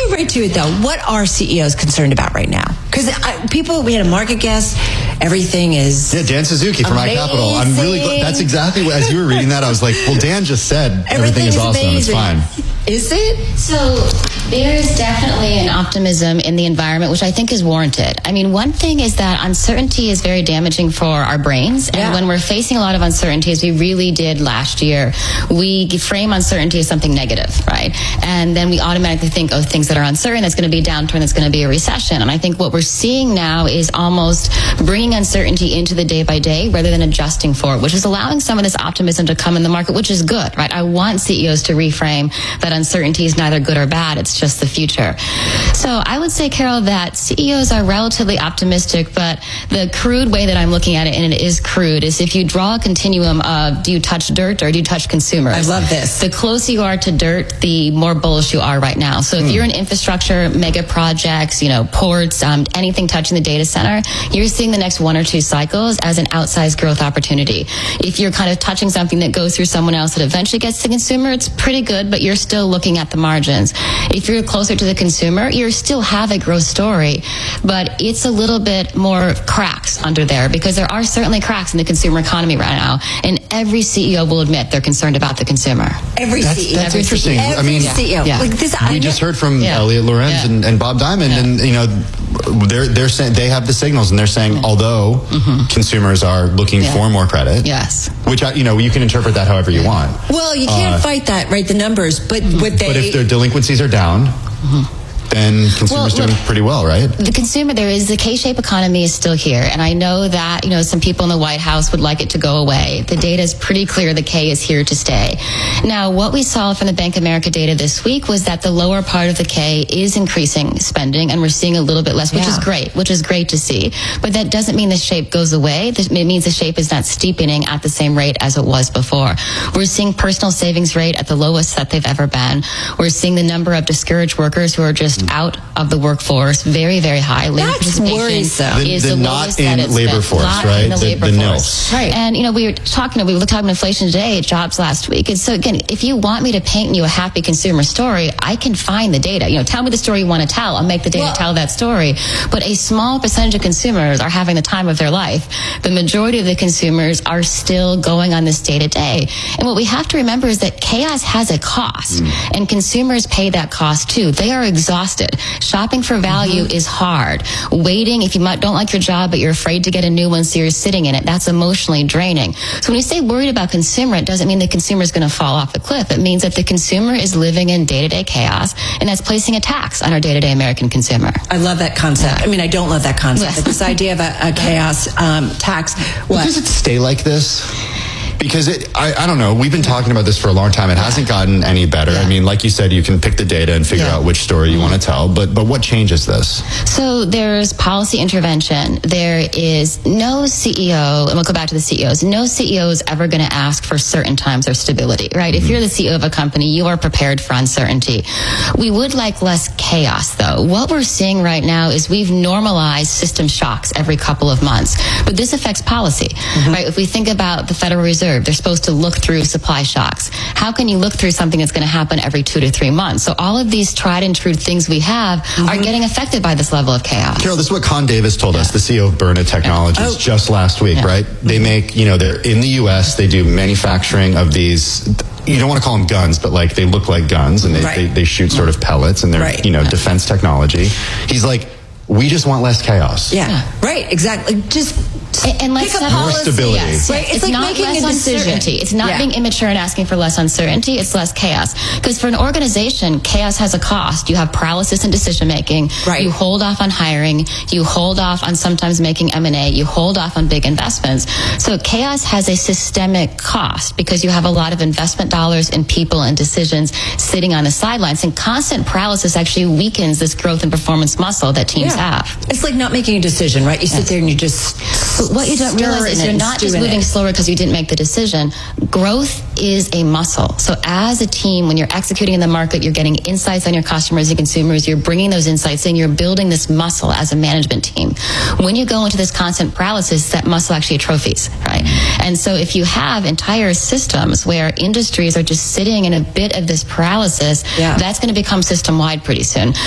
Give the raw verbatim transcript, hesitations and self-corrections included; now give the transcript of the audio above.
get right to it, though. What are C E Os concerned about right now? Because people, we had a market guess. Everything is yeah. Dan Suzuki from iCapital. I'm really glad. That's exactly what. As you were reading that, I was like, well, Dan just said everything, everything is, is awesome. Amazing. It's fine. Is it? So there is definitely an optimism in the environment, which I think is warranted. I mean, one thing is that uncertainty is very damaging for our brains. And yeah. when we're facing a lot of uncertainty, as we really did last year, we frame uncertainty as something negative, right? And then we automatically think, oh, things that are uncertain, that's going to be a downturn, that's going to be a recession. And I think what we're seeing now is almost bringing uncertainty into the day by day rather than adjusting for it, which is allowing some of this optimism to come in the market, which is good, right? I want C E Os to reframe that uncertainty is neither good or bad, it's just the future. So I would say, Carol, that C E Os are relatively optimistic, but the crude way that I'm looking at it, and it is crude, is if you draw a continuum of do you touch dirt or do you touch consumers? I love this. The closer you are to dirt, the more bullish you are right now. So if mm. you're in infrastructure, mega projects, you know, ports, um, anything touching the data center, you're seeing the next one or two cycles as an outsized growth opportunity. If you're kind of touching something that goes through someone else that eventually gets to the consumer, it's pretty good, but you're still looking at the margins. If you're closer to the consumer, you still have a growth story, but it's a little bit more cracks under there because there are certainly cracks in the consumer economy right now, and every C E O will admit they're concerned about the consumer. Every that's, C E O. That's every interesting. Every I mean, C E O. Yeah. Like this, we I just know. heard from yeah. Elliot Lorenz yeah. and, and Bob Diamond, yeah. and you know, they're they're saying they have the signals, and they're saying yeah. although mm-hmm. consumers are looking yeah. for more credit, yes, which you know you can interpret that however you want. Well, you can't uh, fight that, right? The numbers, but mm-hmm. what they. But if their delinquencies are down. Mm-hmm. Then consumers well, look, doing pretty well, right? The consumer, there is the K-shaped economy is still here, and I know that you know some people in the White House would like it to go away. The data is pretty clear; the K is here to stay. Now, what we saw from the Bank of America data this week was that the lower part of the K is increasing spending, and we're seeing a little bit less, which yeah. is great, which is great to see. But that doesn't mean the shape goes away. It means the shape is not steepening at the same rate as it was before. We're seeing personal savings rate at the lowest that they've ever been. We're seeing the number of discouraged workers who are just out of the workforce very, very high. Labor That's worrisome. is the, the, the not lowest in that it's labor been. force, not right? In the, the labor the force. Right. And you know, we were talking. We were talking about inflation today, jobs last week. And so again, if you want me to paint you a happy consumer story, I can find the data. You know, tell me the story you want to tell. I'll make the data well, tell that story. But a small percentage of consumers are having the time of their life. The majority of the consumers are still going on this day to day. And what we have to remember is that chaos has a cost, mm. and consumers pay that cost too. They are exhausted. Shopping for value mm-hmm. is hard. Waiting, if you might, don't like your job, but you're afraid to get a new one, so you're sitting in it, that's emotionally draining. So when you say worried about consumer, it doesn't mean the consumer is going to fall off the cliff. It means that the consumer is living in day-to-day chaos, and that's placing a tax on our day-to-day American consumer. I love that concept. I mean, I don't love that concept, but this idea of a, a chaos um, tax. What? Does it stay like this? Because it, I, I don't know, we've been talking about this for a long time. It yeah. hasn't gotten any better. Yeah. I mean, like you said, you can pick the data and figure yeah. out which story you mm-hmm. want to tell, but but what changes this? So there's policy intervention. There is no C E O, and we'll go back to the C E Os, no C E O is ever going to ask for certain times of stability, right? Mm-hmm. If you're the C E O of a company, you are prepared for uncertainty. We would like less chaos, though. What we're seeing right now is we've normalized system shocks every couple of months, but this affects policy, mm-hmm. right? If we think about the Federal Reserve, they're supposed to look through supply shocks. How can you look through something that's going to happen every two to three months? So all of these tried and true things we have mm-hmm. are getting affected by this level of chaos. Carol, this is what Con Davis told yeah. us, the C E O of Byrna Technologies, yeah. oh. just last week, yeah. right? They make, you know, they're in the U S, they do manufacturing of these, you don't want to call them guns, but like they look like guns, and they, right. they, they shoot sort of pellets, and they're, right. you know, yeah. defense technology. He's like, we just want less chaos. Yeah, yeah. right, exactly. Just and, and let's pick a more policy. stability. Yes. Right? It's, it's like not making less a decision. Uncertainty. It's not yeah. being immature and asking for less uncertainty. It's less chaos. Because for an organization, chaos has a cost. You have paralysis in decision making. Right. You hold off on hiring. You hold off on sometimes making M and A. You hold off on big investments. So chaos has a systemic cost because you have a lot of investment dollars and people and decisions sitting on the sidelines. And constant paralysis actually weakens this growth and performance muscle that teams yeah. have. It's like not making a decision, right? You sit yes. there and you just But what you don't realize is you're not just moving slower because you didn't make the decision. Growth is a muscle. So as a team, when you're executing in the market, you're getting insights on your customers and consumers. You're bringing those insights in. You're building this muscle as a management team. When you go into this constant paralysis, that muscle actually atrophies, right? And so if you have entire systems where industries are just sitting in a bit of this paralysis, yeah. that's going to become system-wide pretty soon.